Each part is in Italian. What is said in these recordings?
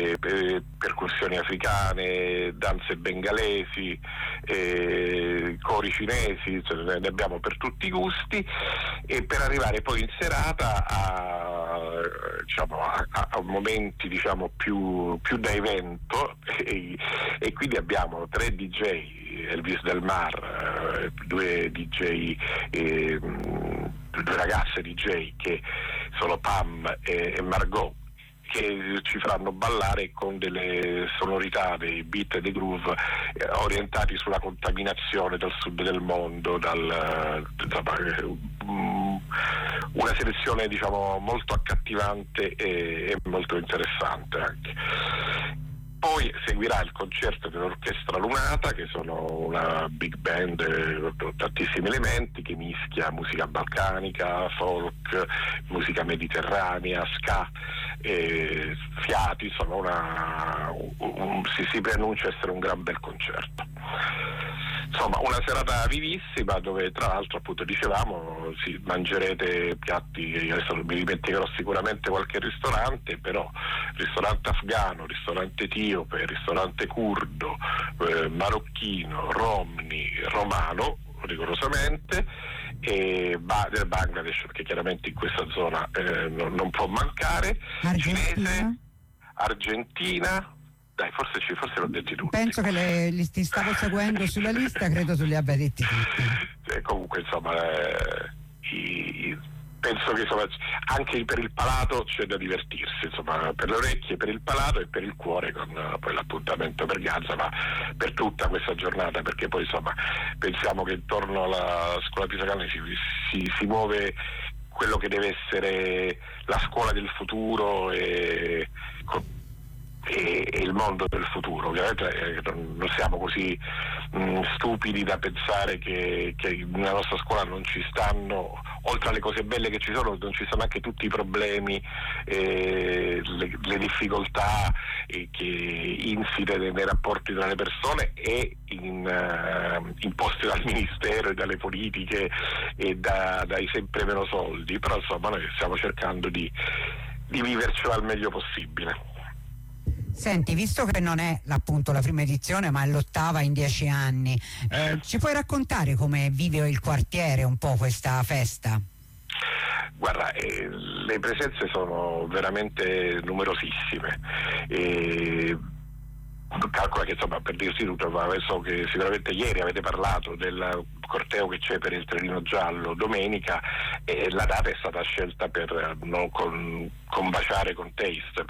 percussioni africane, danze bengalesi, cori cinesi, cioè ne abbiamo per tutti i gusti, e per arrivare poi in serata a momenti più da evento, e quindi abbiamo 3 DJ, Elvis Del Mar, 2 DJ, 2 ragazze DJ che sono Pam e Margot, che ci faranno ballare con delle sonorità, dei beat e dei groove orientati sulla contaminazione dal sud del mondo, una selezione molto accattivante e molto interessante anche. Poi seguirà il concerto dell'Orchestra Lunata, che sono una big band con tantissimi elementi, che mischia musica balcanica, folk, musica mediterranea, ska, fiati, insomma si preannuncia essere un gran bel concerto. Insomma, una serata vivissima, dove tra l'altro, appunto, dicevamo, mangerete piatti, adesso mi dimenticherò sicuramente qualche ristorante, però ristorante afgano, ristorante etiope, ristorante curdo, marocchino, romni, romano rigorosamente, e del Bangladesh, perché chiaramente in questa zona non può mancare, cinese, Argentina. Dai, forse l'ho detti tutti. Penso che li stavo seguendo sulla lista, credo tu li abbia detti tutti. Comunque, insomma, penso che anche per il palato c'è da divertirsi, insomma, per le orecchie, per il palato e per il cuore, con poi l'appuntamento per Gaza, ma per tutta questa giornata, perché poi pensiamo che intorno alla scuola pisacana si muove quello che deve essere la scuola del futuro e il mondo del futuro. Ovviamente non siamo così stupidi da pensare che nella nostra scuola non ci stanno, oltre alle cose belle che ci sono, non ci stanno anche tutti i problemi, le difficoltà che insite nei rapporti tra le persone e imposte dal ministero e dalle politiche e dai sempre meno soldi. Però insomma noi stiamo cercando di vivercelo al meglio possibile. Senti, visto che non è appunto la prima edizione, ma è l'8ª in 10 anni, ci puoi raccontare come vive il quartiere un po' questa festa? Guarda, le presenze sono veramente numerosissime. Calcola che, insomma, per dirsi tutto, so che sicuramente ieri avete parlato del corteo che c'è per il trenino giallo domenica, e la data è stata scelta per non combaciare con Taste,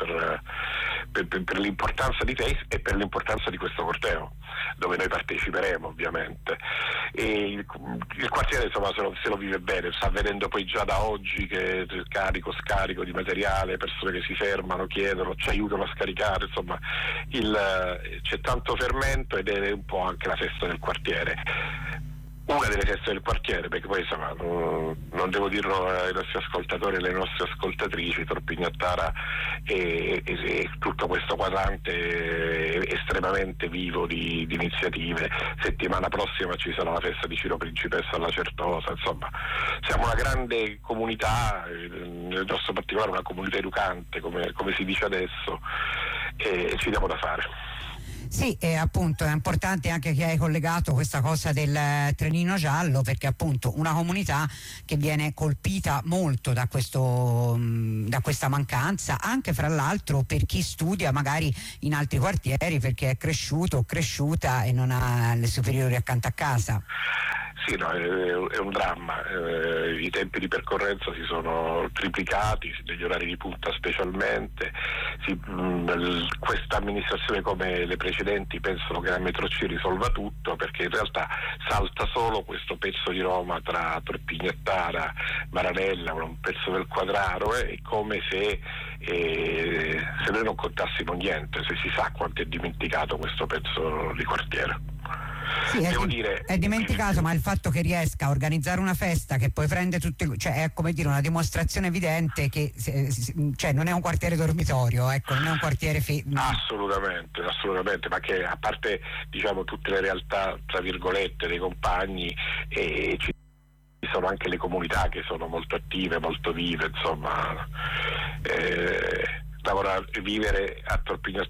per l'importanza di Taste e per l'importanza di questo corteo, dove noi parteciperemo ovviamente. E il quartiere, insomma, se lo vive bene, sta vedendo poi già da oggi che scarico di materiale, persone che si fermano, chiedono, ci aiutano a scaricare, insomma c'è tanto fermento, ed è un po' anche la festa del quartiere, una delle feste del quartiere, perché poi insomma non devo dirlo ai nostri ascoltatori e alle nostre ascoltatrici, Torpignattara e tutto questo quadrante è estremamente vivo di iniziative. Settimana prossima ci sarà la festa di Ciro Principessa alla Certosa, insomma siamo una grande comunità, nel nostro particolare una comunità educante, come si dice adesso, e ci diamo da fare. Sì, appunto è importante anche che hai collegato questa cosa del trenino giallo, perché appunto una comunità che viene colpita molto da questa mancanza, anche fra l'altro per chi studia magari in altri quartieri, perché è cresciuto o cresciuta e non ha le superiori accanto a casa. Sì, no, è un dramma, i tempi di percorrenza si sono triplicati, negli orari di punta specialmente. Questa amministrazione, come le precedenti, pensano che la metro C risolva tutto, perché in realtà salta solo questo pezzo di Roma tra Torpignattara, Maranella, un pezzo del Quadraro, è come se noi non contassimo niente, se si sa quanto è dimenticato questo pezzo di quartiere. Sì, è dimenticato, ma il fatto che riesca a organizzare una festa che poi prende tutti, cioè è come dire una dimostrazione evidente che cioè non è un quartiere dormitorio, ecco, non è un quartiere assolutamente, ma che, a parte diciamo tutte le realtà tra virgolette dei compagni, ci sono anche le comunità che sono molto attive, molto vive, insomma vivere a Torpigno